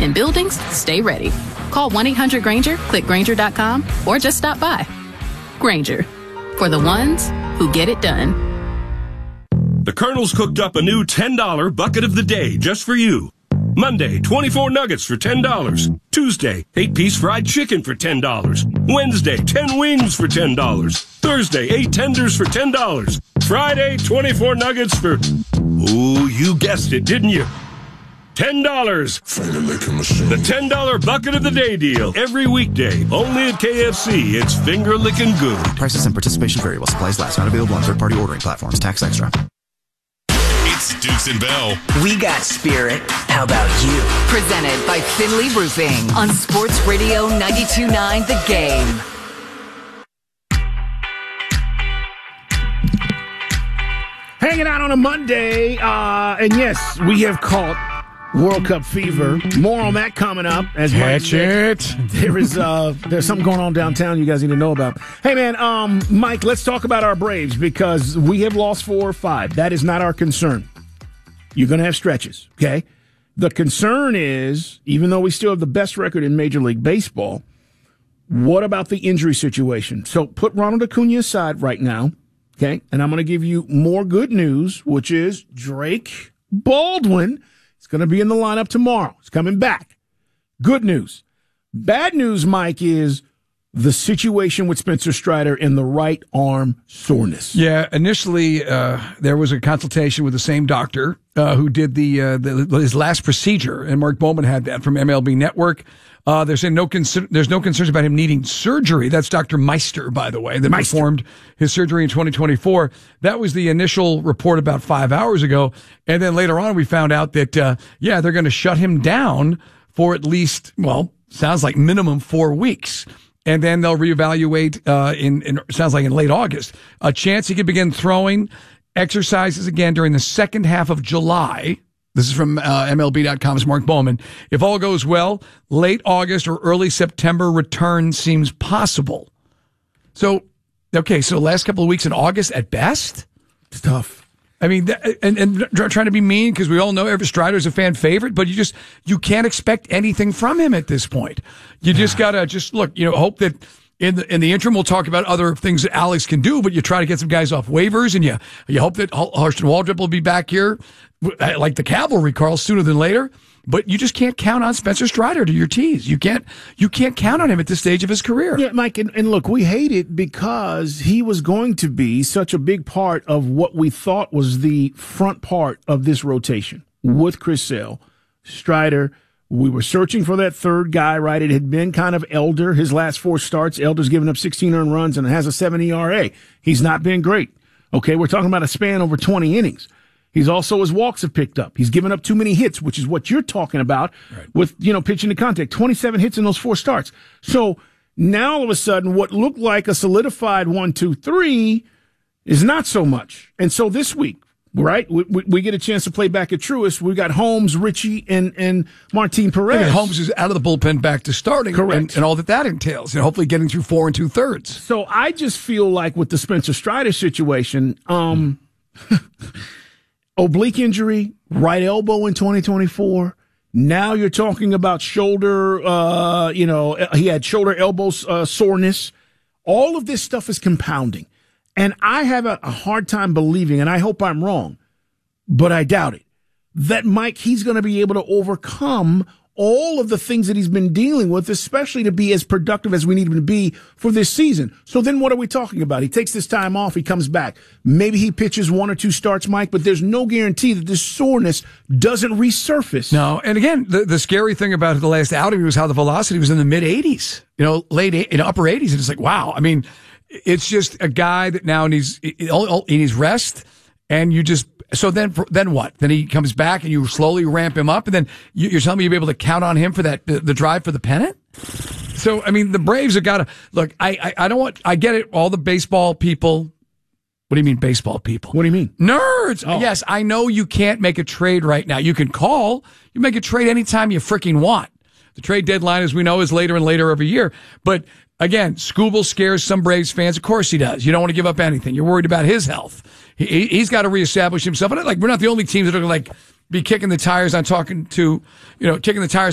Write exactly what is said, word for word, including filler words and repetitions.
In buildings, stay ready. Call one eight hundred Granger, click Granger dot com, or just stop by. Granger, for the ones who get it done. The Colonel's cooked up a new ten dollar bucket of the day just for you. Monday, twenty-four nuggets for ten dollars. Tuesday, eight-piece fried chicken for ten dollars. Wednesday, ten wings for ten dollars. Thursday, eight tenders for ten dollars. Friday, twenty-four nuggets for... Ooh, you guessed it, didn't you? ten dollars. The ten dollar bucket of the day deal. Every weekday. Only at K F C. It's finger-licking good. Prices and participation vary while supplies last. Not available on third-party ordering platforms. Tax extra. It's Dukes and Bell. We got spirit. How about you? Presented by Finley Roofing on Sports Radio ninety-two point nine The Game. Hanging out on a Monday, uh, and yes, we have caught World Cup fever. More on that coming up. As Catch it. There is uh, there's something going on downtown you guys need to know about. Hey, man, um, Mike, let's talk about our Braves because we have lost four or five. That is not our concern. You're going to have stretches, okay? The concern is, even though we still have the best record in Major League Baseball, what about the injury situation? So put Ronald Acuna aside right now, okay? And I'm going to give you more good news, which is Drake Baldwin is going to be in the lineup tomorrow. He's coming back. Good news. Bad news, Mike, is the situation with Spencer Strider and the right arm soreness. Yeah, initially uh, there was a consultation with the same doctor uh, who did the, uh, the his last procedure, and Mark Bowman had that from M L B Network. Uh, they're saying no concern, there's no concerns about him needing surgery. That's Doctor Meister, by the way, that Meister. performed his surgery in twenty twenty-four. That was the initial report about five hours ago. And then later on, we found out that, uh, yeah, they're going to shut him down for at least, well, sounds like minimum four weeks. And then they'll reevaluate, uh, in, in, sounds like in late August. A chance he could begin throwing exercises again during the second half of July. This is from uh, M L B dot com's Mark Bowman. If all goes well, late August or early September return seems possible. So, okay, so last couple of weeks in August at best? It's tough. I mean, and, and trying to be mean because we all know every Strider's a fan favorite, but you just, you can't expect anything from him at this point. You just got to just look, you know, hope that in the, in the interim, we'll talk about other things that Alex can do, but you try to get some guys off waivers and you, you hope that Hurston Waldrop will be back here like the cavalry, Carl, sooner than later. But you just can't count on Spencer Strider to your tees. You can't, you can't count on him at this stage of his career. Yeah, Mike, and, and look, we hate it because he was going to be such a big part of what we thought was the front part of this rotation with Chris Sale, Strider. We were searching for that third guy, right? It had been kind of Elder, his last four starts. Elder's given up sixteen earned runs and has a seven E R A. He's not been great. Okay, we're talking about a span over twenty innings. He's also, his walks have picked up. He's given up too many hits, which is what you're talking about right. with, you know, pitching to contact. twenty-seven hits in those four starts. So now all of a sudden, what looked like a solidified one, two, three is not so much. And so this week, right, we, we, we get a chance to play back at Truist. We got Holmes, Richie, and, and Martin Perez. And Holmes is out of the bullpen back to starting. Correct. And, and all that that entails. And hopefully getting through four and two thirds. So I just feel like with the Spencer Strider situation, um, oblique injury, right elbow in twenty twenty-four. Now you're talking about shoulder, uh, you know, he had shoulder elbow uh, soreness. All of this stuff is compounding. And I have a, a hard time believing, and I hope I'm wrong, but I doubt it, that Mike, he's going to be able to overcome all of the things that he's been dealing with, especially to be as productive as we need him to be for this season. So then what are we talking about? He takes this time off. He comes back. Maybe he pitches one or two starts, Mike, but there's no guarantee that this soreness doesn't resurface. No. And again, the, the scary thing about the last outing was how the velocity was in the mid eighties, you know, late in upper eighties. And it's like, wow. I mean, it's just a guy that now needs, he needs rest, and you just, so then, then what? Then he comes back and you slowly ramp him up, and then you're telling me you'll be able to count on him for that, the, the drive for the pennant? So, I mean, the Braves have got to, look, I, I, I don't want, I get it, all the baseball people. What do you mean baseball people? What do you mean? Nerds! Oh. Yes, I know you can't make a trade right now. You can call, you make a trade anytime you freaking want. The trade deadline, as we know, is later and later every year. But again, Scooble scares some Braves fans. Of course he does. You don't want to give up anything. You're worried about his health. He, he's got to reestablish himself. And like, we're not the only teams that are going to like be kicking the tires on talking to, you know, kicking the tires